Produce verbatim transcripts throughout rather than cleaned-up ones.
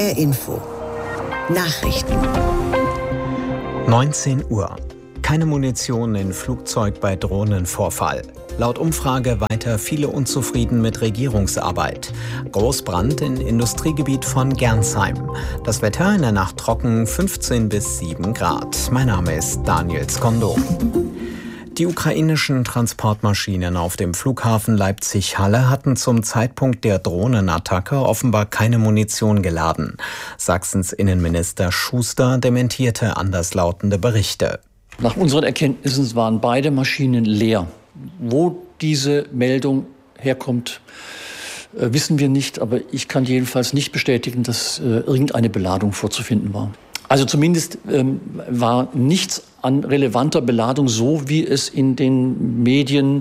H R Info. Nachrichten. neunzehn Uhr. Keine Munition in Flugzeug bei Drohnenvorfall. Laut Umfrage weiter viele unzufrieden mit Regierungsarbeit. Großbrand in Industriegebiet von Gernsheim. Das Wetter in der Nacht trocken, fünfzehn bis sieben Grad. Mein Name ist Daniel Skondo. Die ukrainischen Transportmaschinen auf dem Flughafen Leipzig-Halle hatten zum Zeitpunkt der Drohnenattacke offenbar keine Munition geladen. Sachsens Innenminister Schuster dementierte anderslautende Berichte. Nach unseren Erkenntnissen waren beide Maschinen leer. Wo diese Meldung herkommt, äh, wissen wir nicht. Aber ich kann jedenfalls nicht bestätigen, dass äh, irgendeine Beladung vorzufinden war. Also zumindest ähm, war nichts an relevanter Beladung, so wie es in den Medien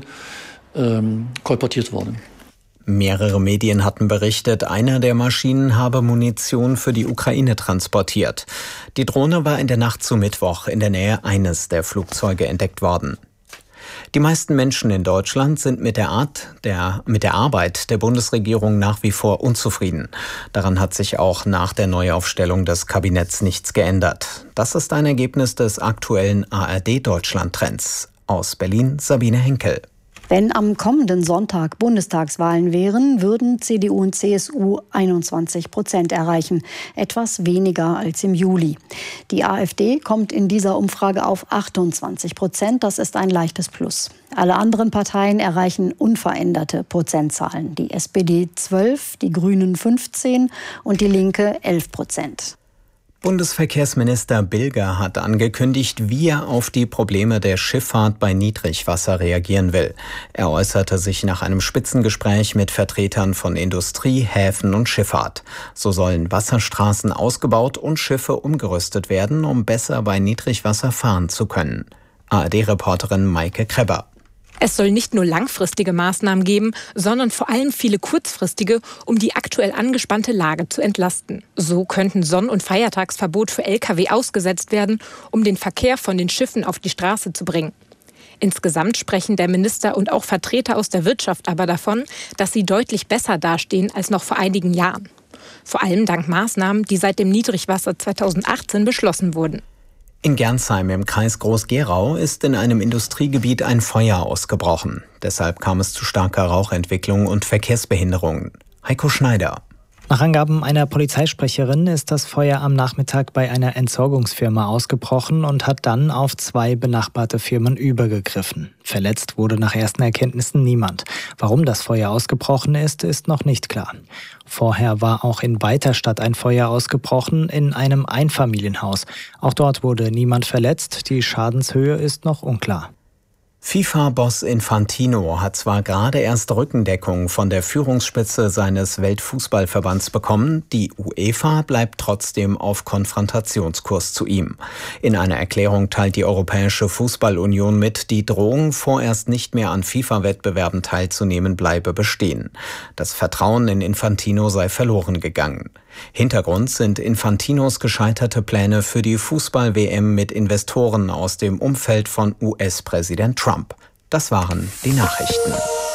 ähm, kolportiert wurde. Mehrere Medien hatten berichtet, einer der Maschinen habe Munition für die Ukraine transportiert. Die Drohne war in der Nacht zu Mittwoch in der Nähe eines der Flugzeuge entdeckt worden. Die meisten Menschen in Deutschland sind mit der Art der, mit der Arbeit der Bundesregierung nach wie vor unzufrieden. Daran hat sich auch nach der Neuaufstellung des Kabinetts nichts geändert. Das ist ein Ergebnis des aktuellen A R D-Deutschland-Trends. Aus Berlin Sabine Henkel. Wenn am kommenden Sonntag Bundestagswahlen wären, würden C D U und C S U einundzwanzig Prozent erreichen. Etwas weniger als im Juli. Die AfD kommt in dieser Umfrage auf achtundzwanzig Prozent. Das ist ein leichtes Plus. Alle anderen Parteien erreichen unveränderte Prozentzahlen. Die S P D zwölf, die Grünen fünfzehn und die Linke elf Prozent. Bundesverkehrsminister Bilger hat angekündigt, wie er auf die Probleme der Schifffahrt bei Niedrigwasser reagieren will. Er äußerte sich nach einem Spitzengespräch mit Vertretern von Industrie, Häfen und Schifffahrt. So sollen Wasserstraßen ausgebaut und Schiffe umgerüstet werden, um besser bei Niedrigwasser fahren zu können. A R D-Reporterin Maike Kreber. Es soll nicht nur langfristige Maßnahmen geben, sondern vor allem viele kurzfristige, um die aktuell angespannte Lage zu entlasten. So könnten Sonn- und Feiertagsverbot für L K W ausgesetzt werden, um den Verkehr von den Schiffen auf die Straße zu bringen. Insgesamt sprechen der Minister und auch Vertreter aus der Wirtschaft aber davon, dass sie deutlich besser dastehen als noch vor einigen Jahren. Vor allem dank Maßnahmen, die seit dem Niedrigwasser zweitausendachtzehn beschlossen wurden. In Gernsheim im Kreis Groß-Gerau ist in einem Industriegebiet ein Feuer ausgebrochen. Deshalb kam es zu starker Rauchentwicklung und Verkehrsbehinderungen. Heiko Schneider. Nach Angaben einer Polizeisprecherin ist das Feuer am Nachmittag bei einer Entsorgungsfirma ausgebrochen und hat dann auf zwei benachbarte Firmen übergegriffen. Verletzt wurde nach ersten Erkenntnissen niemand. Warum das Feuer ausgebrochen ist, ist noch nicht klar. Vorher war auch in Weiterstadt ein Feuer ausgebrochen in einem Einfamilienhaus. Auch dort wurde niemand verletzt. Die Schadenshöhe ist noch unklar. FIFA-Boss Infantino hat zwar gerade erst Rückendeckung von der Führungsspitze seines Weltfußballverbands bekommen, die UEFA bleibt trotzdem auf Konfrontationskurs zu ihm. In einer Erklärung teilt die Europäische Fußballunion mit, die Drohung, vorerst nicht mehr an FIFA-Wettbewerben teilzunehmen, bleibe bestehen. Das Vertrauen in Infantino sei verloren gegangen. Hintergrund sind Infantinos gescheiterte Pläne für die Fußball-W M mit Investoren aus dem Umfeld von U S-Präsident Trump. Das waren die Nachrichten.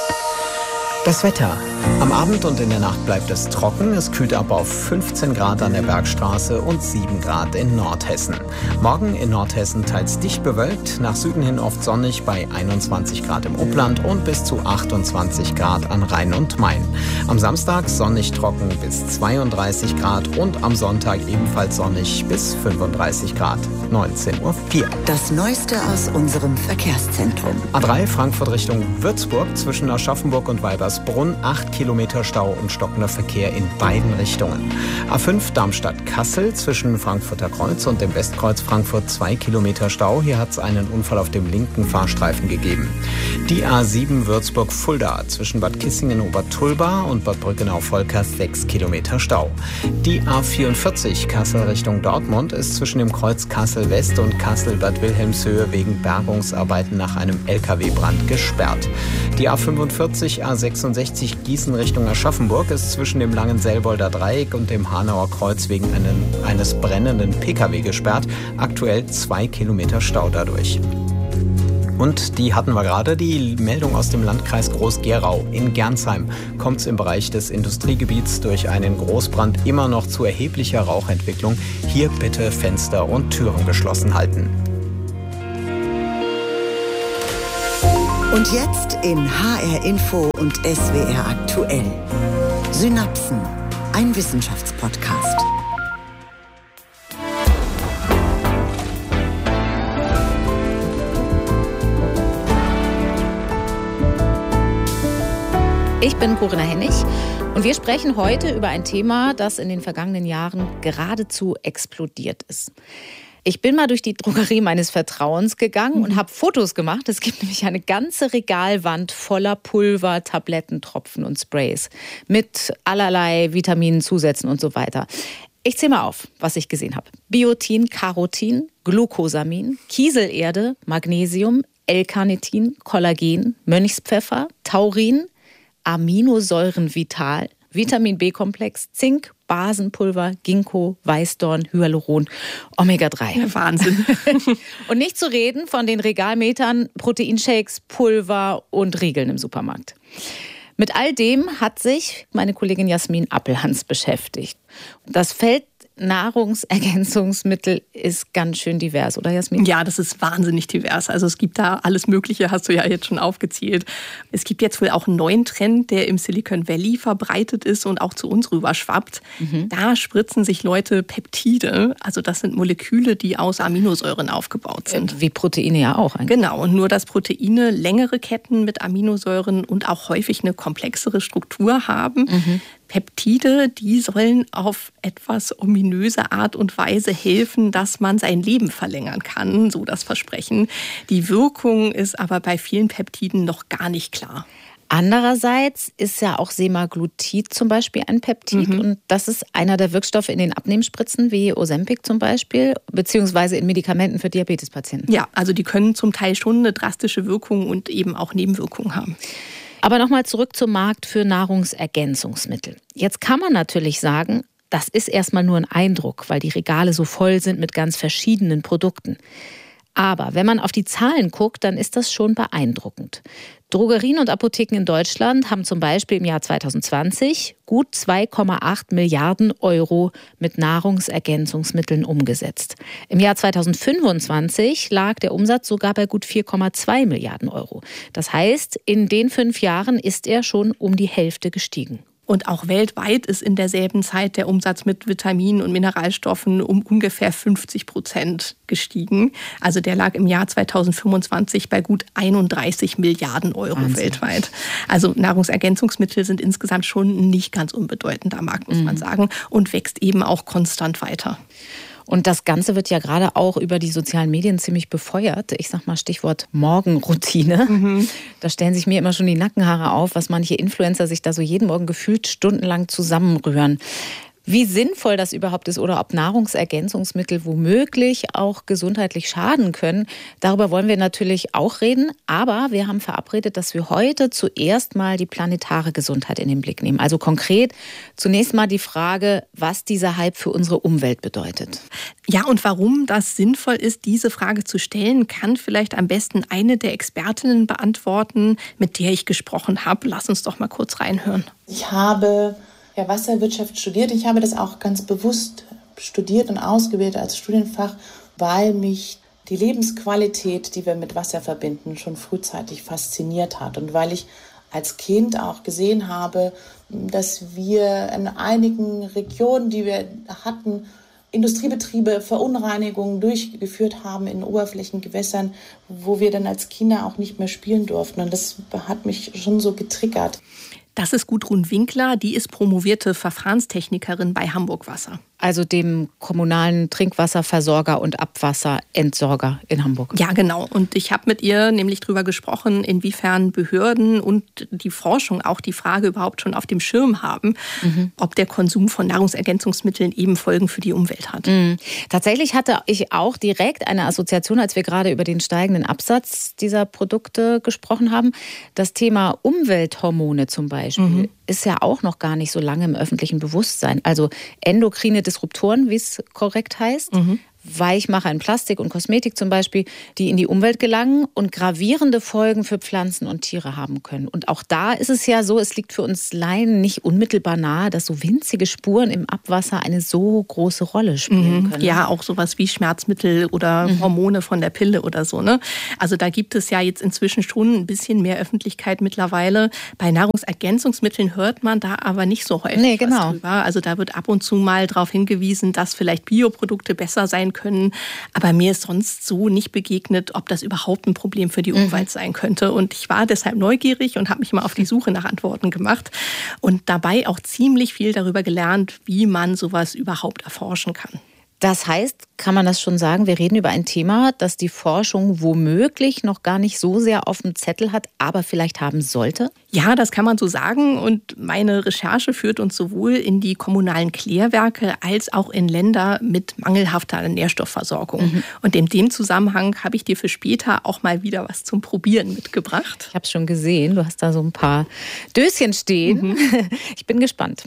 Das Wetter. Am Abend und in der Nacht bleibt es trocken. Es kühlt ab auf fünfzehn Grad an der Bergstraße und sieben Grad in Nordhessen. Morgen in Nordhessen teils dicht bewölkt, nach Süden hin oft sonnig bei einundzwanzig Grad im Upland und bis zu achtundzwanzig Grad an Rhein und Main. Am Samstag sonnig trocken bis zweiunddreißig Grad und am Sonntag ebenfalls sonnig bis fünfunddreißig Grad. neunzehn Uhr vier. Das Neueste aus unserem Verkehrszentrum. A drei Frankfurt Richtung Würzburg zwischen Aschaffenburg und Weibersbrunn, acht Kilometer Stau und stockender Verkehr in beiden Richtungen. A fünf Darmstadt-Kassel zwischen Frankfurter Kreuz und dem Westkreuz Frankfurt, zwei Kilometer Stau. Hier hat es einen Unfall auf dem linken Fahrstreifen gegeben. Die A sieben Würzburg-Fulda zwischen Bad Kissingen-Obertulba und Bad Brückenau-Volkers, sechs Kilometer Stau. Die A vierundvierzig Kassel Richtung Dortmund ist zwischen dem Kreuz Kassel-West und Kassel-Bad Wilhelmshöhe wegen Bergungsarbeiten nach einem L K W-Brand gesperrt. Die A fünfundvierzig A sechsundsechzig Gießen Richtung Aschaffenburg ist zwischen dem Langenselbolder Dreieck und dem Hanauer Kreuz wegen einen, eines brennenden P K W gesperrt. Aktuell zwei Kilometer Stau dadurch. Und die hatten wir gerade, die Meldung aus dem Landkreis Groß-Gerau. In Gernsheim kommt es im Bereich des Industriegebiets durch einen Großbrand immer noch zu erheblicher Rauchentwicklung. Hier bitte Fenster und Türen geschlossen halten. Und jetzt in H R Info und S W R aktuell. Synapsen, ein Wissenschaftspodcast. Ich bin Corinna Hennig und wir sprechen heute über ein Thema, das in den vergangenen Jahren geradezu explodiert ist. Ich bin mal durch die Drogerie meines Vertrauens gegangen mhm. und habe Fotos gemacht. Es gibt nämlich eine ganze Regalwand voller Pulver, Tabletten, Tropfen und Sprays mit allerlei Vitaminzusätzen und so weiter. Ich zähle mal auf, was ich gesehen habe. Biotin, Carotin, Glucosamin, Kieselerde, Magnesium, L-Carnitin, Kollagen, Mönchspfeffer, Taurin, Aminosäuren Vital, Vitamin B-Komplex, Zink, Basenpulver, Ginkgo, Weißdorn, Hyaluron, Omega drei. Ja, Wahnsinn. Und nicht zu reden von den Regalmetern, Proteinshakes, Pulver und Riegeln im Supermarkt. Mit all dem hat sich meine Kollegin Jasmin Appelhans beschäftigt. Das Feld Nahrungsergänzungsmittel ist ganz schön divers, oder Jasmin? Ja, das ist wahnsinnig divers. Also es gibt da alles Mögliche, hast du ja jetzt schon aufgezählt. Es gibt jetzt wohl auch einen neuen Trend, der im Silicon Valley verbreitet ist und auch zu uns rüber schwappt. Mhm. Da spritzen sich Leute Peptide. Also das sind Moleküle, die aus Aminosäuren aufgebaut sind. Wie Proteine ja auch eigentlich. Genau, und nur dass Proteine längere Ketten mit Aminosäuren und auch häufig eine komplexere Struktur haben. Mhm. Peptide, die sollen auf etwas ominöse Art und Weise helfen, dass man sein Leben verlängern kann, so das Versprechen. Die Wirkung ist aber bei vielen Peptiden noch gar nicht klar. Andererseits ist ja auch Semaglutid zum Beispiel ein Peptid mhm. und das ist einer der Wirkstoffe in den Abnehmspritzen wie Ozempic zum Beispiel, beziehungsweise in Medikamenten für Diabetespatienten. Ja, also die können zum Teil schon eine drastische Wirkung und eben auch Nebenwirkungen haben. Aber nochmal zurück zum Markt für Nahrungsergänzungsmittel. Jetzt kann man natürlich sagen, das ist erstmal nur ein Eindruck, weil die Regale so voll sind mit ganz verschiedenen Produkten. Aber wenn man auf die Zahlen guckt, dann ist das schon beeindruckend. Drogerien und Apotheken in Deutschland haben zum Beispiel im Jahr zwanzig zwanzig gut zwei Komma acht Milliarden Euro mit Nahrungsergänzungsmitteln umgesetzt. Im Jahr zwanzig fünfundzwanzig lag der Umsatz sogar bei gut vier Komma zwei Milliarden Euro. Das heißt, in den fünf Jahren ist er schon um die Hälfte gestiegen. Und auch weltweit ist in derselben Zeit der Umsatz mit Vitaminen und Mineralstoffen um ungefähr fünfzig Prozent gestiegen. Also der lag im Jahr zwanzig fünfundzwanzig bei gut einunddreißig Milliarden Euro Wahnsinn. Weltweit. Also Nahrungsergänzungsmittel sind insgesamt schon nicht ganz unbedeutender Markt, muss mhm. man sagen, und wächst eben auch konstant weiter. Und das Ganze wird ja gerade auch über die sozialen Medien ziemlich befeuert. Ich sag mal Stichwort Morgenroutine. Mhm. Da stellen sich mir immer schon die Nackenhaare auf, was manche Influencer sich da so jeden Morgen gefühlt stundenlang zusammenrühren. Wie sinnvoll das überhaupt ist oder ob Nahrungsergänzungsmittel womöglich auch gesundheitlich schaden können, darüber wollen wir natürlich auch reden. Aber wir haben verabredet, dass wir heute zuerst mal die planetare Gesundheit in den Blick nehmen. Also konkret zunächst mal die Frage, was dieser Hype für unsere Umwelt bedeutet. Ja, und warum das sinnvoll ist, diese Frage zu stellen, kann vielleicht am besten eine der Expertinnen beantworten, mit der ich gesprochen habe. Lass uns doch mal kurz reinhören. Ich habe ja, Wasserwirtschaft studiert. Ich habe das auch ganz bewusst studiert und ausgewählt als Studienfach, weil mich die Lebensqualität, die wir mit Wasser verbinden, schon frühzeitig fasziniert hat. Und weil ich als Kind auch gesehen habe, dass wir in einigen Regionen, die wir hatten, Industriebetriebe Verunreinigungen durchgeführt haben in Oberflächengewässern, wo wir dann als Kinder auch nicht mehr spielen durften. Und das hat mich schon so getriggert. Das ist Gudrun Winkler, die ist promovierte Verfahrenstechnikerin bei Hamburg Wasser. Also dem kommunalen Trinkwasserversorger und Abwasserentsorger in Hamburg. Ja, genau. Und ich habe mit ihr nämlich darüber gesprochen, inwiefern Behörden und die Forschung auch die Frage überhaupt schon auf dem Schirm haben, mhm. ob der Konsum von Nahrungsergänzungsmitteln eben Folgen für die Umwelt hat. Mhm. Tatsächlich hatte ich auch direkt eine Assoziation, als wir gerade über den steigenden Absatz dieser Produkte gesprochen haben. Das Thema Umwelthormone zum Beispiel mhm. ist ja auch noch gar nicht so lange im öffentlichen Bewusstsein. Also endokrine Disruptoren, wie es korrekt heißt. Mhm. Weichmacher in Plastik und Kosmetik zum Beispiel, die in die Umwelt gelangen und gravierende Folgen für Pflanzen und Tiere haben können. Und auch da ist es ja so, es liegt für uns Laien nicht unmittelbar nahe, dass so winzige Spuren im Abwasser eine so große Rolle spielen können. Ja, auch sowas wie Schmerzmittel oder mhm. Hormone von der Pille oder so. Ne? Also da gibt es ja jetzt inzwischen schon ein bisschen mehr Öffentlichkeit mittlerweile. Bei Nahrungsergänzungsmitteln hört man da aber nicht so häufig nee, genau. was drüber. Also da wird ab und zu mal darauf hingewiesen, dass vielleicht Bioprodukte besser sein können. Aber mir ist sonst so nicht begegnet, ob das überhaupt ein Problem für die Umwelt mhm. sein könnte. Und ich war deshalb neugierig und habe mich mal auf die Suche nach Antworten gemacht und dabei auch ziemlich viel darüber gelernt, wie man sowas überhaupt erforschen kann. Das heißt, kann man das schon sagen, wir reden über ein Thema, das die Forschung womöglich noch gar nicht so sehr auf dem Zettel hat, aber vielleicht haben sollte? Ja, das kann man so sagen. Und meine Recherche führt uns sowohl in die kommunalen Klärwerke als auch in Länder mit mangelhafter Nährstoffversorgung. Mhm. Und in dem Zusammenhang habe ich dir für später auch mal wieder was zum Probieren mitgebracht. Ich habe es schon gesehen, du hast da so ein paar Döschen stehen. Mhm. Ich bin gespannt.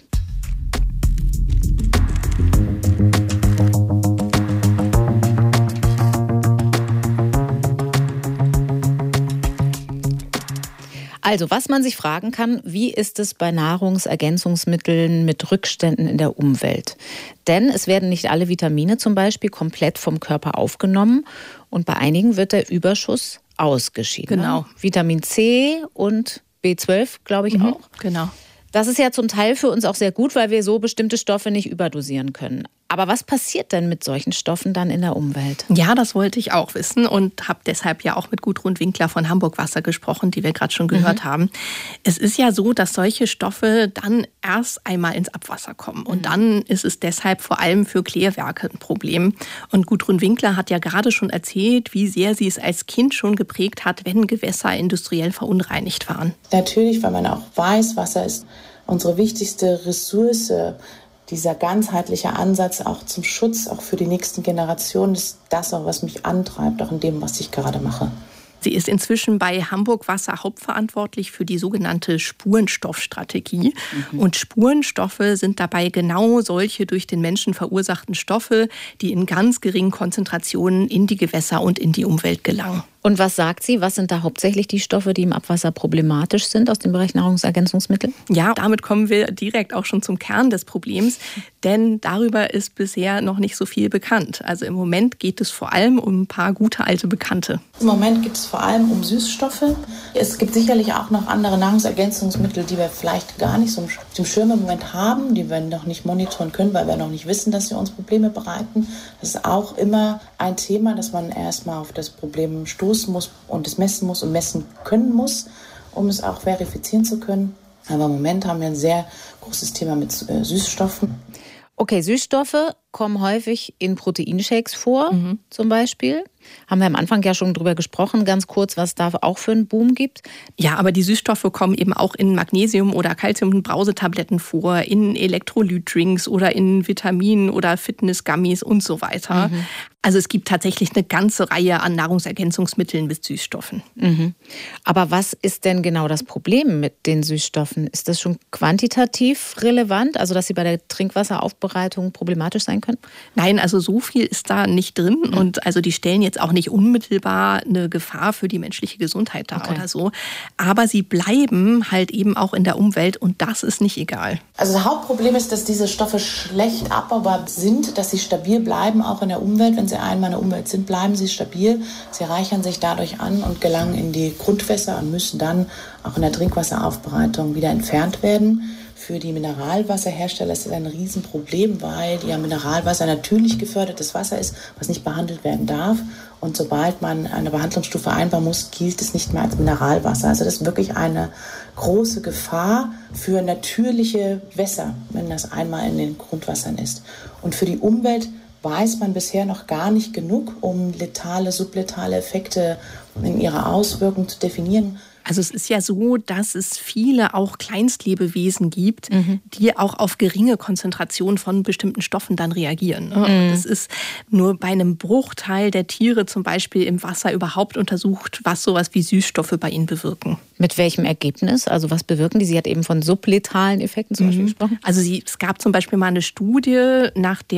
Also, was man sich fragen kann, wie ist es bei Nahrungsergänzungsmitteln mit Rückständen in der Umwelt? Denn es werden nicht alle Vitamine zum Beispiel komplett vom Körper aufgenommen und bei einigen wird der Überschuss ausgeschieden. Genau. Ne? Vitamin C und B zwölf, glaube ich, mhm, auch. Genau. Das ist ja zum Teil für uns auch sehr gut, weil wir so bestimmte Stoffe nicht überdosieren können. Aber was passiert denn mit solchen Stoffen dann in der Umwelt? Ja, das wollte ich auch wissen und habe deshalb ja auch mit Gudrun Winkler von Hamburg Wasser gesprochen, die wir gerade schon gehört mhm. haben. Es ist ja so, dass solche Stoffe dann erst einmal ins Abwasser kommen. Und mhm. dann ist es deshalb vor allem für Klärwerke ein Problem. Und Gudrun Winkler hat ja gerade schon erzählt, wie sehr sie es als Kind schon geprägt hat, wenn Gewässer industriell verunreinigt waren. Natürlich, weil man auch weiß, Wasser ist unsere wichtigste Ressource. Dieser ganzheitliche Ansatz auch zum Schutz, auch für die nächsten Generationen, ist das auch, was mich antreibt, auch in dem, was ich gerade mache. Sie ist inzwischen bei Hamburg Wasser hauptverantwortlich für die sogenannte Spurenstoffstrategie. Mhm. Und Spurenstoffe sind dabei genau solche durch den Menschen verursachten Stoffe, die in ganz geringen Konzentrationen in die Gewässer und in die Umwelt gelangen. Und was sagt sie? Was sind da hauptsächlich die Stoffe, die im Abwasser problematisch sind aus dem Bereich Nahrungsergänzungsmittel? Ja, damit kommen wir direkt auch schon zum Kern des Problems, denn darüber ist bisher noch nicht so viel bekannt. Also im Moment geht es vor allem um ein paar gute alte Bekannte. Im Moment geht es vor allem um Süßstoffe. Es gibt sicherlich auch noch andere Nahrungsergänzungsmittel, die wir vielleicht gar nicht so im Schirm im Moment haben, die wir noch nicht monitoren können, weil wir noch nicht wissen, dass sie uns Probleme bereiten. Das ist auch immer ein Thema, dass man erstmal auf das Problem stoßen muss und es messen muss und messen können muss, um es auch verifizieren zu können. Aber im Moment haben wir ein sehr großes Thema mit äh, Süßstoffen. Okay, Süßstoffe kommen häufig in Proteinshakes vor, mhm. zum Beispiel. Haben wir am Anfang ja schon drüber gesprochen, ganz kurz, was da auch für einen Boom gibt. Ja, aber die Süßstoffe kommen eben auch in Magnesium- oder Calcium-Brausetabletten vor, in Elektrolytdrinks oder in Vitaminen oder Fitness-Gummies und so weiter. Mhm. Also es gibt tatsächlich eine ganze Reihe an Nahrungsergänzungsmitteln mit Süßstoffen. Mhm. Aber was ist denn genau das Problem mit den Süßstoffen? Ist das schon quantitativ relevant, also dass sie bei der Trinkwasseraufbereitung problematisch sein können? Nein, also so viel ist da nicht drin mhm. und also die stellen jetzt auch nicht unmittelbar eine Gefahr für die menschliche Gesundheit dar okay. oder so. Aber sie bleiben halt eben auch in der Umwelt und das ist nicht egal. Also das Hauptproblem ist, dass diese Stoffe schlecht abbaubar sind, dass sie stabil bleiben, auch in der Umwelt. Wenn sie einmal in der Umwelt sind, bleiben sie stabil. Sie reichern sich dadurch an und gelangen in die Grundwässer und müssen dann auch in der Trinkwasseraufbereitung wieder entfernt werden. Für die Mineralwasserhersteller ist das ein Riesenproblem, weil ja Mineralwasser natürlich gefördertes Wasser ist, was nicht behandelt werden darf. Und sobald man eine Behandlungsstufe einbauen muss, gilt es nicht mehr als Mineralwasser. Also das ist wirklich eine große Gefahr für natürliche Wässer, wenn das einmal in den Grundwassern ist. Und für die Umwelt weiß man bisher noch gar nicht genug, um letale, subletale Effekte in ihrer Auswirkung zu definieren. Also es ist ja so, dass es viele auch Kleinstlebewesen gibt, mhm. die auch auf geringe Konzentrationen von bestimmten Stoffen dann reagieren. Mhm. Und es ist nur bei einem Bruchteil der Tiere zum Beispiel im Wasser überhaupt untersucht, was sowas wie Süßstoffe bei ihnen bewirken. Mit welchem Ergebnis? Also was bewirken die? Sie hat eben von subletalen Effekten zum Beispiel mhm. gesprochen. Also sie, es gab zum Beispiel mal eine Studie, nach der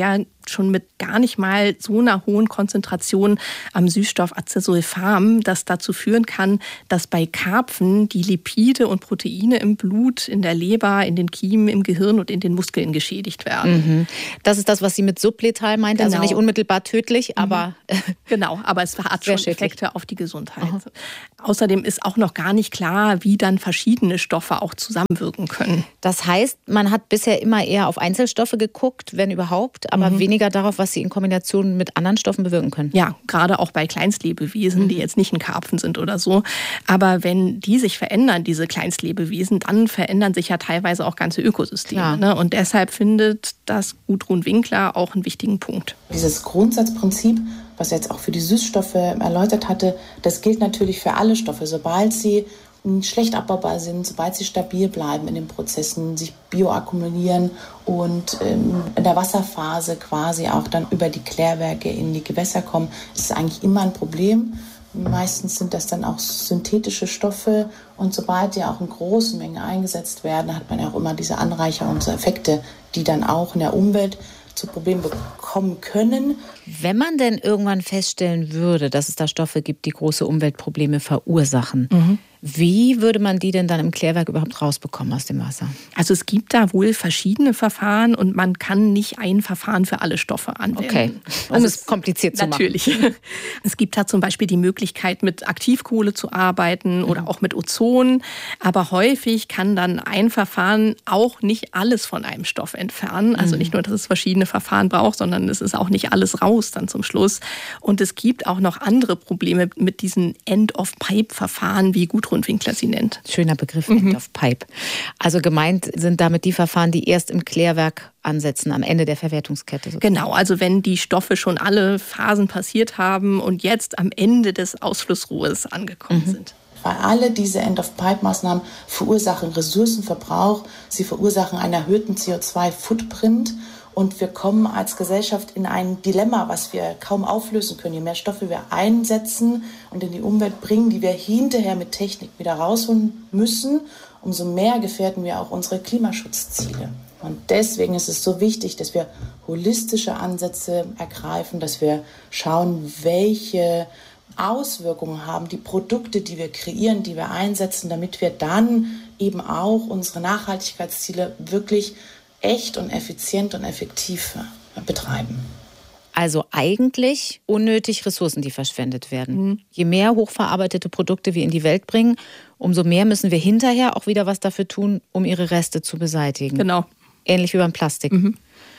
oft schon mit gar nicht mal so einer hohen Konzentration am Süßstoff Acesulfam, das dazu führen kann, dass bei Karpfen die Lipide und Proteine im Blut, in der Leber, in den Kiemen, im Gehirn und in den Muskeln geschädigt werden. Mhm. Das ist das, was sie mit subletal meint, genau. Also nicht unmittelbar tödlich, mhm. aber... Genau, aber es hat schon Effekte auf die Gesundheit. Aha. Außerdem ist auch noch gar nicht klar, wie dann verschiedene Stoffe auch zusammenwirken können. Das heißt, man hat bisher immer eher auf Einzelstoffe geguckt, wenn überhaupt, aber mhm. weniger darauf, was sie in Kombination mit anderen Stoffen bewirken können. Ja, gerade auch bei Kleinstlebewesen, mhm. die jetzt nicht ein Karpfen sind oder so. Aber wenn die sich verändern, diese Kleinstlebewesen, dann verändern sich ja teilweise auch ganze Ökosysteme. Ne? Und deshalb findet das Gudrun Winkler auch einen wichtigen Punkt. Dieses Grundsatzprinzip, was er jetzt auch für die Süßstoffe erläutert hatte, das gilt natürlich für alle Stoffe. Sobald sie schlecht abbaubar sind, sobald sie stabil bleiben in den Prozessen, sich bioakkumulieren und ähm, in der Wasserphase quasi auch dann über die Klärwerke in die Gewässer kommen, ist es eigentlich immer ein Problem. Meistens sind das dann auch synthetische Stoffe und sobald die auch in großen Mengen eingesetzt werden, hat man ja auch immer diese Anreicherungseffekte, die dann auch in der Umwelt zu Problemen bekommen können. Wenn man denn irgendwann feststellen würde, dass es da Stoffe gibt, die große Umweltprobleme verursachen, mhm. wie würde man die denn dann im Klärwerk überhaupt rausbekommen aus dem Wasser? Also es gibt da wohl verschiedene Verfahren und man kann nicht ein Verfahren für alle Stoffe anwenden. Okay, um also es kompliziert zu natürlich. machen. Natürlich. Es gibt da zum Beispiel die Möglichkeit, mit Aktivkohle zu arbeiten oder mhm. auch mit Ozon. Aber häufig kann dann ein Verfahren auch nicht alles von einem Stoff entfernen. Also nicht nur, dass es verschiedene Verfahren braucht, sondern es ist auch nicht alles raus dann zum Schluss. Und es gibt auch noch andere Probleme mit diesen End-of-Pipe-Verfahren, wie Gudrun Winkler sie nennt. Schöner Begriff, mhm. End-of-Pipe. Also gemeint sind damit die Verfahren, die erst im Klärwerk ansetzen, am Ende der Verwertungskette. Sozusagen. Genau, also wenn die Stoffe schon alle Phasen passiert haben und jetzt am Ende des Ausflussrohres angekommen mhm. sind. Weil alle diese End-of-Pipe-Maßnahmen verursachen Ressourcenverbrauch, sie verursachen einen erhöhten C O zwei Footprint und wir kommen als Gesellschaft in ein Dilemma, was wir kaum auflösen können. Je mehr Stoffe wir einsetzen und in die Umwelt bringen, die wir hinterher mit Technik wieder rausholen müssen, umso mehr gefährden wir auch unsere Klimaschutzziele. Und deswegen ist es so wichtig, dass wir holistische Ansätze ergreifen, dass wir schauen, welche Auswirkungen haben die Produkte, die wir kreieren, die wir einsetzen, damit wir dann eben auch unsere Nachhaltigkeitsziele wirklich echt und effizient und effektiv betreiben. Also eigentlich unnötig Ressourcen, die verschwendet werden. Mhm. Je mehr hochverarbeitete Produkte wir in die Welt bringen, umso mehr müssen wir hinterher auch wieder was dafür tun, um ihre Reste zu beseitigen. Genau. Ähnlich wie beim Plastik. Mhm.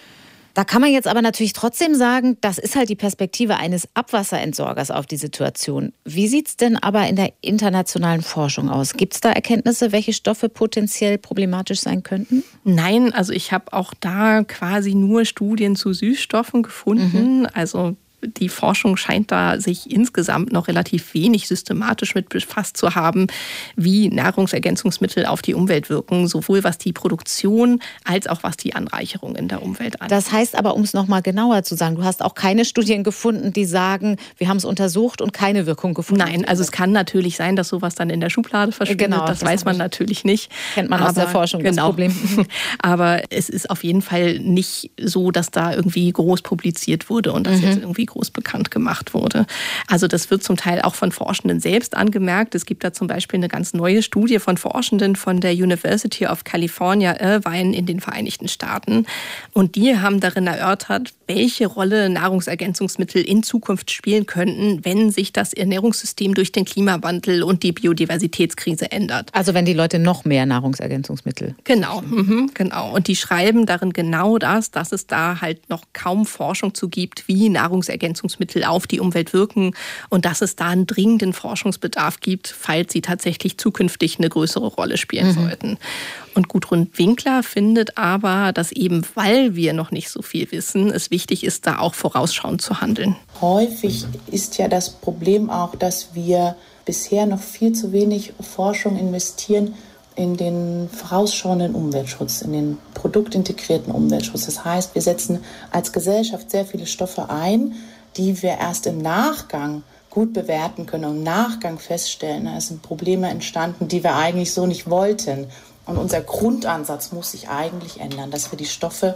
Da kann man jetzt aber natürlich trotzdem sagen, das ist halt die Perspektive eines Abwasserentsorgers auf die Situation. Wie sieht es denn aber in der internationalen Forschung aus? Gibt es da Erkenntnisse, welche Stoffe potenziell problematisch sein könnten? Nein, also ich habe auch da quasi nur Studien zu Süßstoffen gefunden. Mhm. Also die Forschung scheint da sich insgesamt noch relativ wenig systematisch mit befasst zu haben, wie Nahrungsergänzungsmittel auf die Umwelt wirken, sowohl was die Produktion als auch was die Anreicherung in der Umwelt angeht. Das heißt aber, um es noch mal genauer zu sagen, du hast auch keine Studien gefunden, die sagen, wir haben es untersucht und keine Wirkung gefunden. Nein, also es kann natürlich sein, dass sowas dann in der Schublade verschwindet. Genau, das, das weiß man natürlich nicht. Kennt man aber aus der Forschung, genau. Das Problem. Aber es ist auf jeden Fall nicht so, dass da irgendwie groß publiziert wurde und das mhm. jetzt irgendwie groß bekannt gemacht wurde. Also das wird zum Teil auch von Forschenden selbst angemerkt. Es gibt da zum Beispiel eine ganz neue Studie von Forschenden von der University of California, Irvine in den Vereinigten Staaten. Und die haben darin erörtert, welche Rolle Nahrungsergänzungsmittel in Zukunft spielen könnten, wenn sich das Ernährungssystem durch den Klimawandel und die Biodiversitätskrise ändert. Also wenn die Leute noch mehr Nahrungsergänzungsmittel. Genau, mhm, genau. Und die schreiben darin genau das, dass es da halt noch kaum Forschung zu gibt, wie Nahrungsergänzungsmittel auf die Umwelt wirken und dass es da einen dringenden Forschungsbedarf gibt, falls sie tatsächlich zukünftig eine größere Rolle spielen mhm. sollten. Und Gudrun Winkler findet aber, dass eben weil wir noch nicht so viel wissen, es wichtig ist, da auch vorausschauend zu handeln. Häufig ist ja das Problem auch, dass wir bisher noch viel zu wenig Forschung investieren in den vorausschauenden Umweltschutz, in den produktintegrierten Umweltschutz. Das heißt, wir setzen als Gesellschaft sehr viele Stoffe ein, die wir erst im Nachgang gut bewerten können und im Nachgang feststellen, da sind Probleme entstanden, die wir eigentlich so nicht wollten. Und unser Grundansatz muss sich eigentlich ändern, dass wir die Stoffe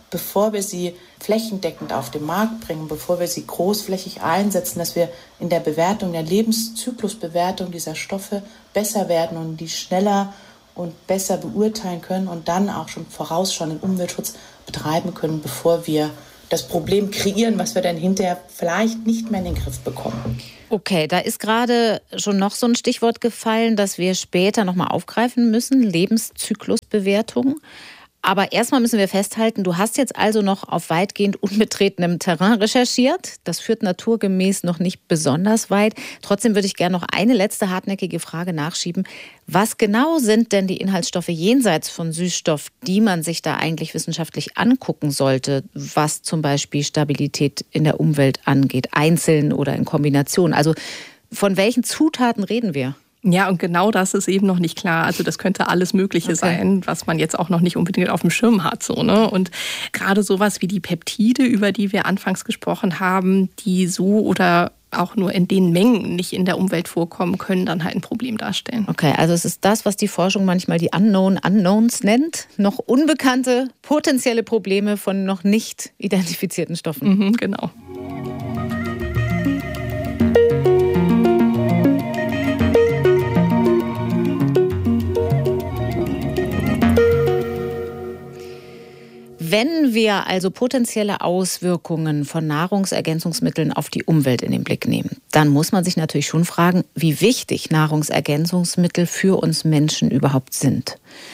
bevor wir sie flächendeckend auf den Markt bringen, bevor wir sie großflächig einsetzen, dass wir in der Bewertung, der Lebenszyklusbewertung dieser Stoffe besser werden und die schneller und besser beurteilen können und dann auch schon vorausschauenden Umweltschutz betreiben können, bevor wir das Problem kreieren, was wir dann hinterher vielleicht nicht mehr in den Griff bekommen. Okay, da ist gerade schon noch so ein Stichwort gefallen, das wir später nochmal aufgreifen müssen, Lebenszyklusbewertung. Aber erstmal müssen wir festhalten, du hast jetzt also noch auf weitgehend unbetretenem Terrain recherchiert. Das führt naturgemäß noch nicht besonders weit. Trotzdem würde ich gerne noch eine letzte hartnäckige Frage nachschieben. Was genau sind denn die Inhaltsstoffe jenseits von Süßstoff, die man sich da eigentlich wissenschaftlich angucken sollte, was zum Beispiel Stabilität in der Umwelt angeht, einzeln oder in Kombination? Also von welchen Zutaten reden wir? Ja, und genau das ist eben noch nicht klar. Also das könnte alles Mögliche okay. sein, was man jetzt auch noch nicht unbedingt auf dem Schirm hat. So, ne? Und gerade sowas wie die Peptide, über die wir anfangs gesprochen haben, die so oder auch nur in den Mengen nicht in der Umwelt vorkommen, können dann halt ein Problem darstellen. Okay, also es ist das, was die Forschung manchmal die Unknown Unknowns nennt. Noch unbekannte potenzielle Probleme von noch nicht identifizierten Stoffen. Mhm, genau. Wenn wir also potenzielle Auswirkungen von Nahrungsergänzungsmitteln auf die Umwelt in den Blick nehmen, dann muss man sich natürlich schon fragen, wie wichtig Nahrungsergänzungsmittel für uns Menschen überhaupt sind.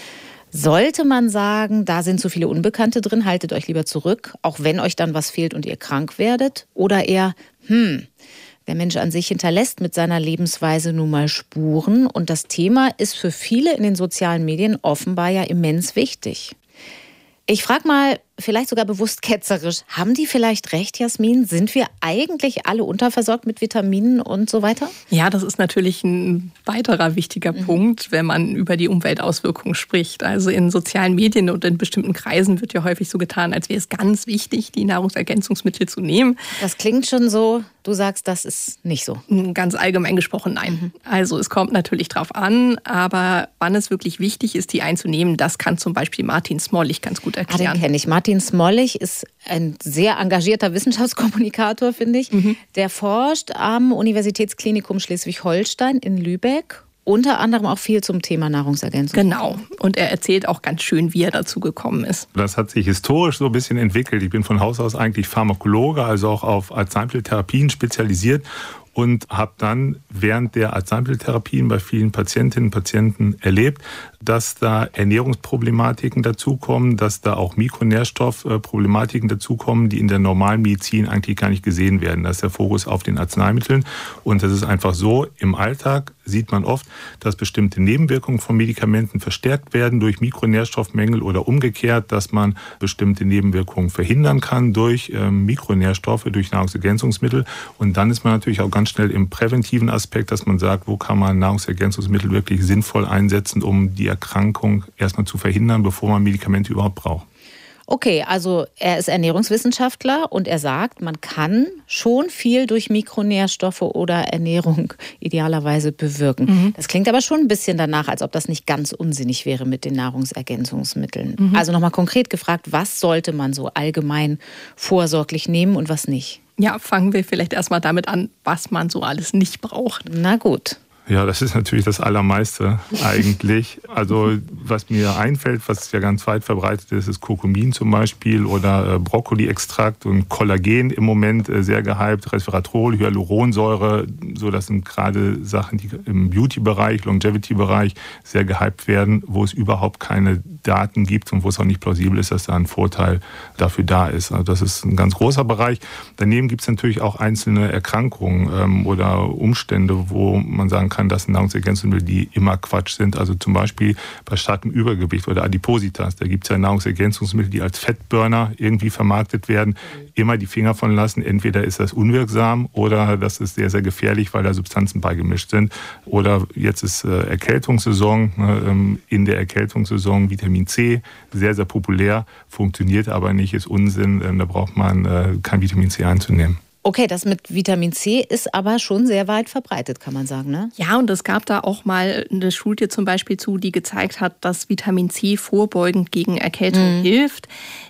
Sollte man sagen, da sind zu viele Unbekannte drin, haltet euch lieber zurück, auch wenn euch dann was fehlt und ihr krank werdet? Oder eher, hm, der Mensch an sich hinterlässt mit seiner Lebensweise nun mal Spuren und das Thema ist für viele in den sozialen Medien offenbar ja immens wichtig. Ich frage mal, vielleicht sogar bewusst ketzerisch, haben die vielleicht recht, Jasmin? Sind wir eigentlich alle unterversorgt mit Vitaminen und so weiter? Ja, das ist natürlich ein weiterer wichtiger mhm. Punkt, wenn man über die Umweltauswirkungen spricht. Also in sozialen Medien und in bestimmten Kreisen wird ja häufig so getan, als wäre es ganz wichtig, die Nahrungsergänzungsmittel zu nehmen. Das klingt schon so, du sagst, das ist nicht so. Ganz allgemein gesprochen, nein. Mhm. Also es kommt natürlich drauf an, aber wann es wirklich wichtig ist, die einzunehmen, das kann zum Beispiel Martin Smollig ganz gut erklären. Ah, den kenne ich. Martin Smollig ist ein sehr engagierter Wissenschaftskommunikator, finde ich. Mhm. Der forscht am Universitätsklinikum Schleswig-Holstein in Lübeck. Unter anderem auch viel zum Thema Nahrungsergänzung. Genau. Und er erzählt auch ganz schön, wie er dazu gekommen ist. Das hat sich historisch so ein bisschen entwickelt. Ich bin von Haus aus eigentlich Pharmakologe, also auch auf Arzneimitteltherapien spezialisiert. Und habe dann während der Arzneimitteltherapien bei vielen Patientinnen und Patienten erlebt, dass da Ernährungsproblematiken dazukommen, dass da auch Mikronährstoffproblematiken dazukommen, die in der normalen Medizin eigentlich gar nicht gesehen werden. Das ist der Fokus auf den Arzneimitteln. Und das ist einfach so, im Alltag sieht man oft, dass bestimmte Nebenwirkungen von Medikamenten verstärkt werden durch Mikronährstoffmängel oder umgekehrt, dass man bestimmte Nebenwirkungen verhindern kann durch äh, Mikronährstoffe, durch Nahrungsergänzungsmittel. Und dann ist man natürlich auch ganz schnell im präventiven Aspekt, dass man sagt, wo kann man Nahrungsergänzungsmittel wirklich sinnvoll einsetzen, um die Erkrankung erstmal zu verhindern, bevor man Medikamente überhaupt braucht. Okay, also er ist Ernährungswissenschaftler und er sagt, man kann schon viel durch Mikronährstoffe oder Ernährung idealerweise bewirken. Mhm. Das klingt aber schon ein bisschen danach, als ob das nicht ganz unsinnig wäre mit den Nahrungsergänzungsmitteln. Mhm. Also nochmal konkret gefragt, was sollte man so allgemein vorsorglich nehmen und was nicht? Ja, fangen wir vielleicht erstmal damit an, was man so alles nicht braucht. Na gut. Ja, das ist natürlich das Allermeiste eigentlich. Also was mir einfällt, was ja ganz weit verbreitet ist, ist Kurkumin zum Beispiel oder Brokkoli-Extrakt und Kollagen im Moment sehr gehypt, Resveratrol, Hyaluronsäure. So, das sind gerade Sachen, die im Beauty-Bereich, Longevity-Bereich sehr gehypt werden, wo es überhaupt keine Daten gibt und wo es auch nicht plausibel ist, dass da ein Vorteil dafür da ist. Also das ist ein ganz großer Bereich. Daneben gibt es natürlich auch einzelne Erkrankungen ähm, oder Umstände, wo man sagen kann, das sind Nahrungsergänzungsmittel, die immer Quatsch sind. Also zum Beispiel bei starkem Übergewicht oder Adipositas. Da gibt es ja Nahrungsergänzungsmittel, die als Fettburner irgendwie vermarktet werden. Immer die Finger von lassen. Entweder ist das unwirksam oder das ist sehr, sehr gefährlich, weil da Substanzen beigemischt sind. Oder jetzt ist äh, Erkältungssaison. Ne, in der Erkältungssaison Vitamin C, sehr, sehr populär, funktioniert aber nicht, ist Unsinn. Äh, da braucht man äh, kein Vitamin C einzunehmen. Okay, das mit Vitamin C ist aber schon sehr weit verbreitet, kann man sagen, ne? Ja, und es gab da auch mal eine Studie zum Beispiel zu, die gezeigt hat, dass Vitamin C vorbeugend gegen Erkältung mhm. hilft.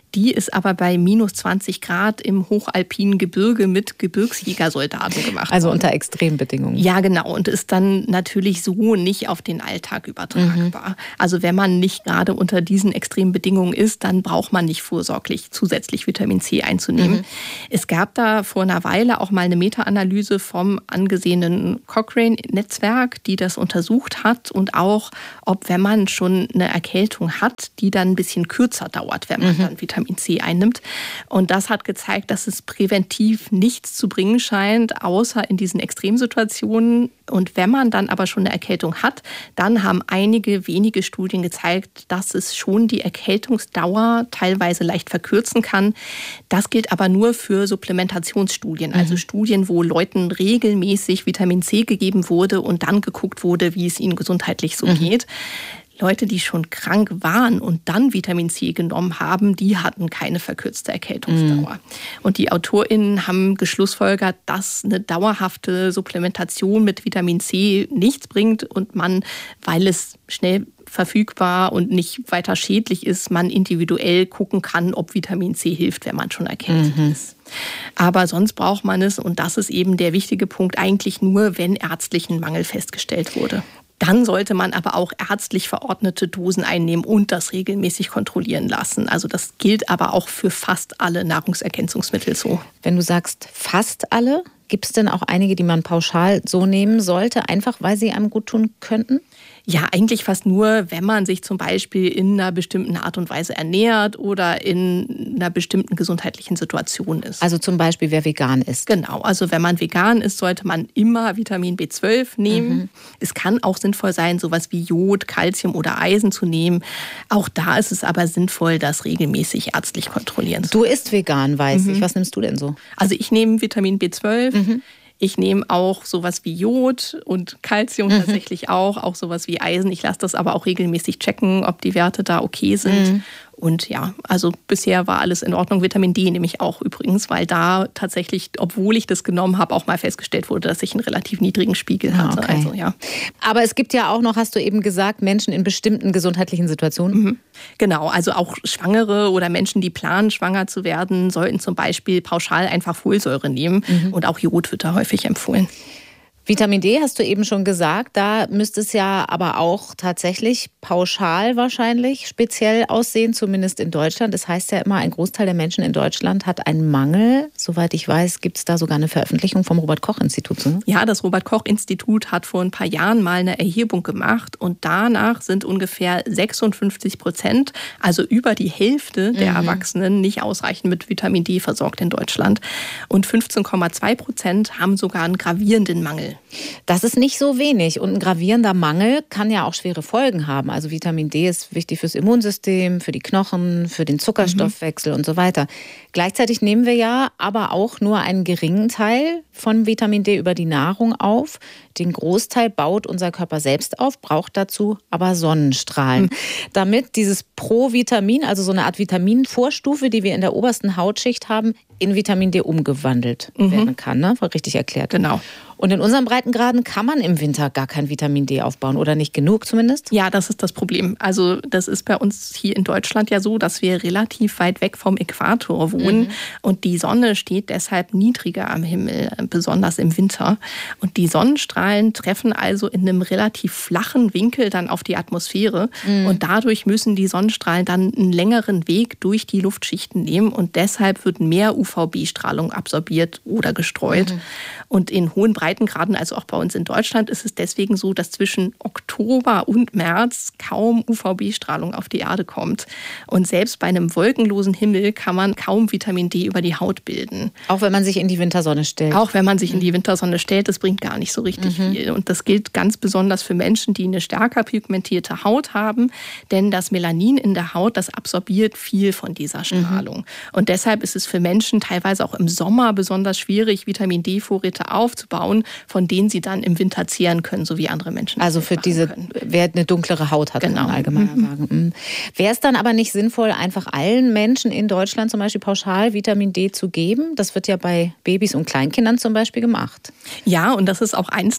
Die ist aber bei minus zwanzig Grad im hochalpinen Gebirge mit Gebirgsjägersoldaten gemacht. Also unter Extrembedingungen. Ja, genau. Und ist dann natürlich so nicht auf den Alltag übertragbar. Mhm. Also wenn man nicht gerade unter diesen extremen Bedingungen ist, dann braucht man nicht vorsorglich zusätzlich Vitamin C einzunehmen. Mhm. Es gab da vor einer Weile auch mal eine Meta-Analyse vom angesehenen Cochrane-Netzwerk, die das untersucht hat und auch, ob wenn man schon eine Erkältung hat, die dann ein bisschen kürzer dauert, wenn man mhm. dann Vitamin C einnimmt. Und das hat gezeigt, dass es präventiv nichts zu bringen scheint, außer in diesen Extremsituationen. Und wenn man dann aber schon eine Erkältung hat, dann haben einige wenige Studien gezeigt, dass es schon die Erkältungsdauer teilweise leicht verkürzen kann. Das gilt aber nur für Supplementationsstudien, also mhm. Studien, wo Leuten regelmäßig Vitamin C gegeben wurde und dann geguckt wurde, wie es ihnen gesundheitlich so mhm. geht. Leute, die schon krank waren und dann Vitamin C genommen haben, die hatten keine verkürzte Erkältungsdauer. Mhm. Und die AutorInnen haben geschlussfolgert, dass eine dauerhafte Supplementation mit Vitamin C nichts bringt und man, weil es schnell verfügbar und nicht weiter schädlich ist, man individuell gucken kann, ob Vitamin C hilft, wenn man schon erkältet mhm. ist. Aber sonst braucht man es, und das ist eben der wichtige Punkt, eigentlich nur, wenn ärztlichen Mangel festgestellt wurde. Dann sollte man aber auch ärztlich verordnete Dosen einnehmen und das regelmäßig kontrollieren lassen. Also das gilt aber auch für fast alle Nahrungsergänzungsmittel so. Wenn du sagst fast alle, gibt es denn auch einige, die man pauschal so nehmen sollte, einfach weil sie einem gut tun könnten? Ja, eigentlich fast nur, wenn man sich zum Beispiel in einer bestimmten Art und Weise ernährt oder in einer bestimmten gesundheitlichen Situation ist. Also zum Beispiel, wer vegan ist. Genau, also wenn man vegan ist, sollte man immer Vitamin B zwölf nehmen. Mhm. Es kann auch sinnvoll sein, sowas wie Jod, Calcium oder Eisen zu nehmen. Auch da ist es aber sinnvoll, das regelmäßig ärztlich kontrollieren zu lassen. Du isst vegan, weiß mhm. ich. Was nimmst du denn so? Also ich nehme Vitamin B zwölf. Mhm. Ich nehme auch sowas wie Jod und Calcium mhm. tatsächlich auch, auch sowas wie Eisen. Ich lasse das aber auch regelmäßig checken, ob die Werte da okay sind. Mhm. Und ja, also bisher war alles in Ordnung. Vitamin D nehme ich auch übrigens, weil da tatsächlich, obwohl ich das genommen habe, auch mal festgestellt wurde, dass ich einen relativ niedrigen Spiegel hatte. Okay. Also, ja. Aber es gibt ja auch noch, hast du eben gesagt, Menschen in bestimmten gesundheitlichen Situationen. Mhm. Genau, also auch Schwangere oder Menschen, die planen, schwanger zu werden, sollten zum Beispiel pauschal einfach Folsäure nehmen. Mhm. Und auch Jod wird da häufig empfohlen. Vitamin D hast du eben schon gesagt, da müsste es ja aber auch tatsächlich pauschal wahrscheinlich speziell aussehen, zumindest in Deutschland. Das heißt ja immer, ein Großteil der Menschen in Deutschland hat einen Mangel. Soweit ich weiß, gibt es da sogar eine Veröffentlichung vom Robert-Koch-Institut. Ne? Ja, das Robert-Koch-Institut hat vor ein paar Jahren mal eine Erhebung gemacht und danach sind ungefähr sechsundfünfzig Prozent, also über die Hälfte der mhm. Erwachsenen, nicht ausreichend mit Vitamin D versorgt in Deutschland. Und fünfzehn Komma zwei Prozent haben sogar einen gravierenden Mangel. Das ist nicht so wenig und ein gravierender Mangel kann ja auch schwere Folgen haben. Also Vitamin D ist wichtig fürs Immunsystem, für die Knochen, für den Zuckerstoffwechsel mhm. und so weiter. Gleichzeitig nehmen wir ja aber auch nur einen geringen Teil von Vitamin D über die Nahrung auf. Den Großteil baut unser Körper selbst auf, braucht dazu aber Sonnenstrahlen. Mhm. Damit dieses Provitamin, also so eine Art Vitaminvorstufe, die wir in der obersten Hautschicht haben, in Vitamin D umgewandelt mhm. werden kann. Ne? War richtig erklärt. Genau. Und in unseren Breitengraden kann man im Winter gar kein Vitamin D aufbauen oder nicht genug zumindest? Ja, das ist das Problem. Also das ist bei uns hier in Deutschland ja so, dass wir relativ weit weg vom Äquator wohnen mhm. und die Sonne steht deshalb niedriger am Himmel, besonders im Winter. Und die Sonnenstrahlen treffen also in einem relativ flachen Winkel dann auf die Atmosphäre mhm. und dadurch müssen die Sonnenstrahlen dann einen längeren Weg durch die Luftschichten nehmen und deshalb wird mehr U V B-Strahlung absorbiert oder gestreut. Mhm. Und in hohen Breitengraden, also auch bei uns in Deutschland, ist es deswegen so, dass zwischen Oktober und März kaum U V B-Strahlung auf die Erde kommt. Und selbst bei einem wolkenlosen Himmel kann man kaum Vitamin D über die Haut bilden. Auch wenn man sich in die Wintersonne stellt? Auch wenn man sich in die Wintersonne stellt, das bringt gar nicht so richtig mhm. viel. Und das gilt ganz besonders für Menschen, die eine stärker pigmentierte Haut haben. Denn das Melanin in der Haut, das absorbiert viel von dieser Strahlung. Mhm. Und deshalb ist es für Menschen teilweise auch im Sommer besonders schwierig, Vitamin D-Vorräte aufzubauen, von denen sie dann im Winter zehren können, so wie andere Menschen. Also für diese, können. Wer eine dunklere Haut hat, genau. kann man allgemeiner mhm. sagen. Wäre es dann aber nicht sinnvoll, einfach allen Menschen in Deutschland zum Beispiel pauschal Vitamin D zu geben? Das wird ja bei Babys und Kleinkindern zum Beispiel gemacht. Ja, und das ist auch eins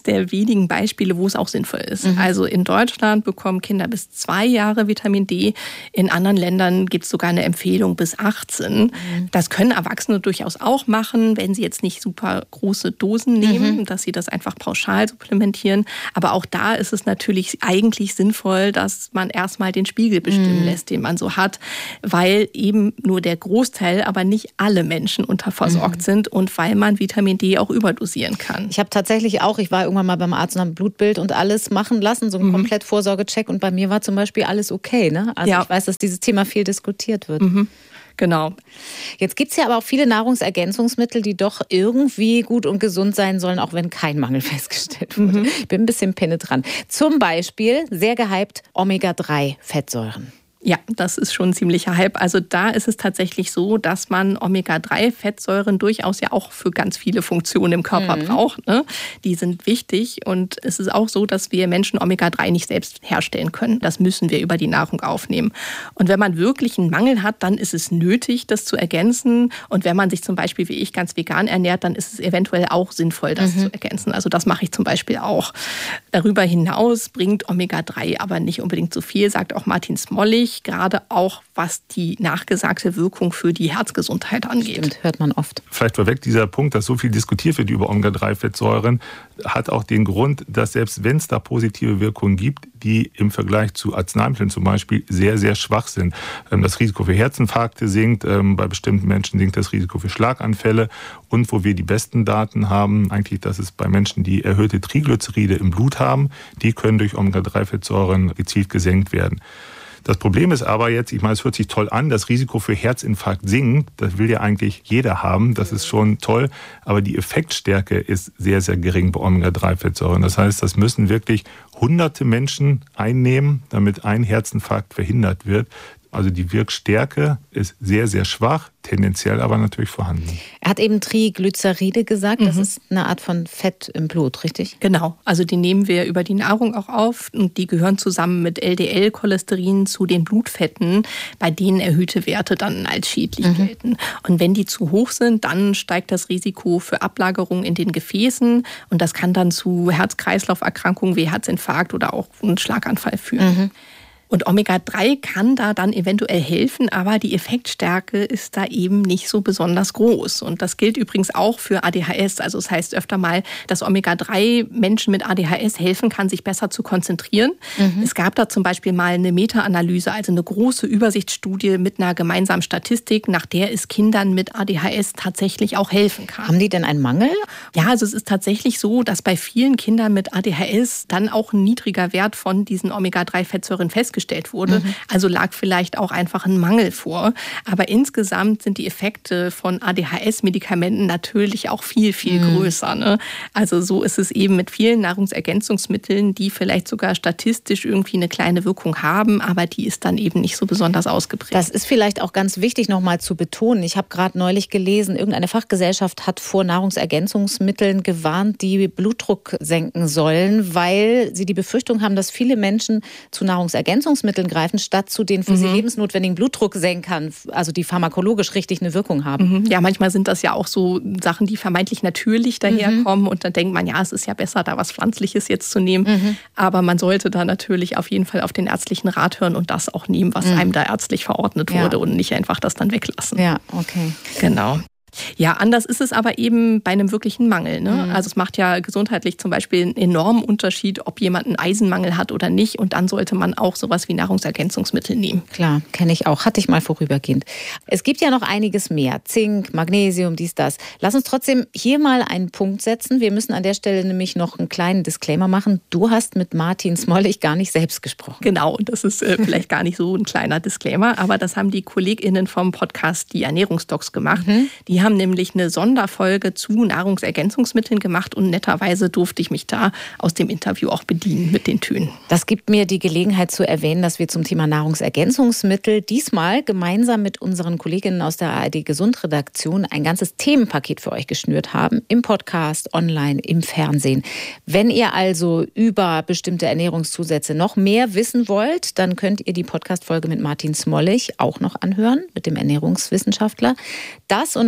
der wenigen Beispiele, wo es auch sinnvoll ist. Mhm. Also in Deutschland bekommen Kinder bis zwei Jahre Vitamin D. In anderen Ländern gibt es sogar eine Empfehlung bis achtzehn. Mhm. Das können Erwachsene durchaus auch machen, wenn sie jetzt nicht super große Dosen nehmen, mhm. dass sie das einfach pauschal supplementieren. Aber auch da ist es natürlich eigentlich sinnvoll, dass man erstmal den Spiegel bestimmen mhm. lässt, den man so hat, weil eben nur der Großteil, aber nicht alle Menschen unterversorgt mhm. sind und weil man Vitamin D auch überdosieren kann. Ich habe tatsächlich auch, ich war irgendwann mal beim Arzt und habe ein Blutbild und alles machen lassen, so einen mhm. komplett Vorsorgecheck, und bei mir war zum Beispiel alles okay. Ne? Also ja. ich weiß, dass dieses Thema viel diskutiert wird. Mhm. Genau. Jetzt gibt es ja aber auch viele Nahrungsergänzungsmittel, die doch irgendwie gut und gesund sein sollen, auch wenn kein Mangel festgestellt wurde. Mhm. Ich bin ein bisschen penetrant. Zum Beispiel, sehr gehypt, Omega drei Fettsäuren. Ja, das ist schon ein ziemlicher Hype. Also da ist es tatsächlich so, dass man Omega drei Fettsäuren durchaus ja auch für ganz viele Funktionen im Körper mhm. braucht. Ne? Die sind wichtig, und es ist auch so, dass wir Menschen Omega drei nicht selbst herstellen können. Das müssen wir über die Nahrung aufnehmen. Und wenn man wirklich einen Mangel hat, dann ist es nötig, das zu ergänzen. Und wenn man sich zum Beispiel wie ich ganz vegan ernährt, dann ist es eventuell auch sinnvoll, das mhm. zu ergänzen. Also das mache ich zum Beispiel auch. Darüber hinaus bringt Omega drei aber nicht unbedingt so viel, sagt auch Martin Smollig. Gerade auch, was die nachgesagte Wirkung für die Herzgesundheit angeht. Stimmt, hört man oft. Vielleicht vorweg dieser Punkt, dass so viel diskutiert wird über Omega drei Fettsäuren, hat auch den Grund, dass selbst wenn es da positive Wirkungen gibt, die im Vergleich zu Arzneimitteln zum Beispiel sehr, sehr schwach sind. Das Risiko für Herzinfarkte sinkt, bei bestimmten Menschen sinkt das Risiko für Schlaganfälle, und wo wir die besten Daten haben, eigentlich, dass es bei Menschen, die erhöhte Triglyceride im Blut haben, die können durch Omega drei Fettsäuren gezielt gesenkt werden. Das Problem ist aber jetzt, ich meine, es hört sich toll an, das Risiko für Herzinfarkt sinkt. Das will ja eigentlich jeder haben, das ist schon toll. Aber die Effektstärke ist sehr, sehr gering bei Omega drei Fettsäuren. Das heißt, das müssen wirklich hunderte Menschen einnehmen, damit ein Herzinfarkt verhindert wird. Also die Wirkstärke ist sehr, sehr schwach, tendenziell aber natürlich vorhanden. Er hat eben Triglyceride gesagt, das mhm. ist eine Art von Fett im Blut, richtig? Genau, also die nehmen wir über die Nahrung auch auf, und die gehören zusammen mit L D L-Cholesterin zu den Blutfetten, bei denen erhöhte Werte dann als schädlich mhm. gelten. Und wenn die zu hoch sind, dann steigt das Risiko für Ablagerungen in den Gefäßen, und das kann dann zu Herz-Kreislauf-Erkrankungen wie Herzinfarkt oder auch einen Schlaganfall führen. Mhm. Und Omega drei kann da dann eventuell helfen, aber die Effektstärke ist da eben nicht so besonders groß. Und das gilt übrigens auch für A D H S. Also es heißt öfter mal, dass Omega drei Menschen mit A D H S helfen kann, sich besser zu konzentrieren. Mhm. Es gab da zum Beispiel mal eine Meta-Analyse, also eine große Übersichtsstudie mit einer gemeinsamen Statistik, nach der es Kindern mit A D H S tatsächlich auch helfen kann. Haben die denn einen Mangel? Ja, also es ist tatsächlich so, dass bei vielen Kindern mit A D H S dann auch ein niedriger Wert von diesen Omega drei Fettsäuren festgestellt wurde. Mhm. Also lag vielleicht auch einfach ein Mangel vor. Aber insgesamt sind die Effekte von A D H S-Medikamenten natürlich auch viel, viel mhm. größer. Ne? Also so ist es eben mit vielen Nahrungsergänzungsmitteln, die vielleicht sogar statistisch irgendwie eine kleine Wirkung haben, aber die ist dann eben nicht so besonders ausgeprägt. Das ist vielleicht auch ganz wichtig nochmal zu betonen. Ich habe gerade neulich gelesen, irgendeine Fachgesellschaft hat vor Nahrungsergänzungsmitteln gewarnt, die Blutdruck senken sollen, weil sie die Befürchtung haben, dass viele Menschen zu Nahrungsergänzungsmitteln greifen, statt zu den für mhm. sie lebensnotwendigen Blutdrucksenkern, also die pharmakologisch richtig eine Wirkung haben. Ja, manchmal sind das ja auch so Sachen, die vermeintlich natürlich daherkommen, mhm. und dann denkt man, ja, es ist ja besser, da was Pflanzliches jetzt zu nehmen. Mhm. Aber man sollte da natürlich auf jeden Fall auf den ärztlichen Rat hören und das auch nehmen, was mhm. einem da ärztlich verordnet wurde, ja. und nicht einfach das dann weglassen. Ja, okay. Genau. Ja, anders ist es aber eben bei einem wirklichen Mangel. Ne? Mhm. Also es macht ja gesundheitlich zum Beispiel einen enormen Unterschied, ob jemand einen Eisenmangel hat oder nicht. Und dann sollte man auch sowas wie Nahrungsergänzungsmittel nehmen. Klar, kenne ich auch. Hatte ich mal vorübergehend. Es gibt ja noch einiges mehr. Zink, Magnesium, dies, das. Lass uns trotzdem hier mal einen Punkt setzen. Wir müssen an der Stelle nämlich noch einen kleinen Disclaimer machen. Du hast mit Martin Smollig gar nicht selbst gesprochen. Genau, das ist äh, vielleicht gar nicht so ein kleiner Disclaimer. Aber das haben die KollegInnen vom Podcast Die Ernährungsdocs gemacht. Mhm. Die haben nämlich eine Sonderfolge zu Nahrungsergänzungsmitteln gemacht, und netterweise durfte ich mich da aus dem Interview auch bedienen mit den Tönen. Das gibt mir die Gelegenheit zu erwähnen, dass wir zum Thema Nahrungsergänzungsmittel diesmal gemeinsam mit unseren Kolleginnen aus der A R D Gesund-Redaktion ein ganzes Themenpaket für euch geschnürt haben, im Podcast, online, im Fernsehen. Wenn ihr also über bestimmte Ernährungszusätze noch mehr wissen wollt, dann könnt ihr die Podcast-Folge mit Martin Smollig auch noch anhören, mit dem Ernährungswissenschaftler. Das und noch viel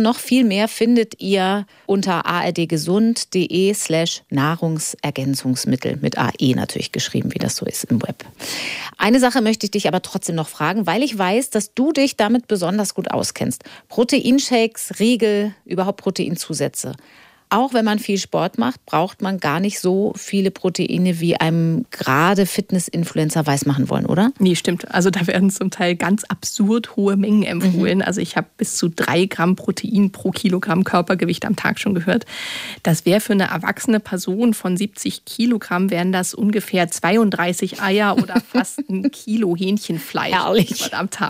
mehr findet ihr unter ardgesund.de slash Nahrungsergänzungsmittel. Mit A E natürlich geschrieben, wie das so ist im Web. Eine Sache möchte ich dich aber trotzdem noch fragen, weil ich weiß, dass du dich damit besonders gut auskennst. Proteinshakes, Riegel, überhaupt Proteinzusätze. Auch wenn man viel Sport macht, braucht man gar nicht so viele Proteine, wie einem gerade Fitness-Influencer weismachen wollen, oder? Nee, stimmt. Also da werden zum Teil ganz absurd hohe Mengen empfohlen. Mhm. Also ich habe bis zu drei Gramm Protein pro Kilogramm Körpergewicht am Tag schon gehört. Das wäre für eine erwachsene Person von siebzig Kilogramm, wären das ungefähr zweiunddreißig Eier oder fast ein Kilo Hähnchenfleisch am Tag.